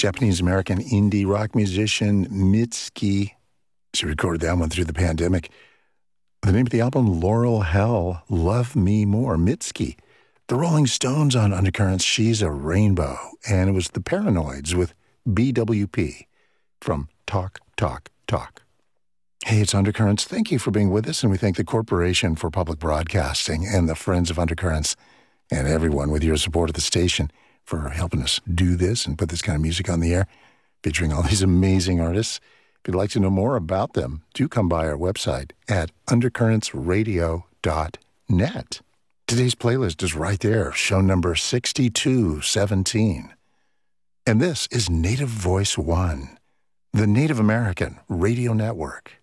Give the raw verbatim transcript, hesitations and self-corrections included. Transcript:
Japanese-American indie rock musician Mitski. She recorded that one through the pandemic. The name of the album, Laurel Hell, Love Me More, Mitski. The Rolling Stones on Undercurrents, She's a Rainbow. And it was the Paranoids with B W P from Talk, Talk, Talk. Hey, it's Undercurrents. Thank you for being with us, and we thank the Corporation for Public Broadcasting and the Friends of Undercurrents and everyone with your support of the station for helping us do this and put this kind of music on the air, featuring all these amazing artists. If you'd like to know more about them, do come by our website at undercurrents radio dot net. Today's playlist is right there, show number sixty-two seventeen. And this is Native Voice One, the Native American Radio Network.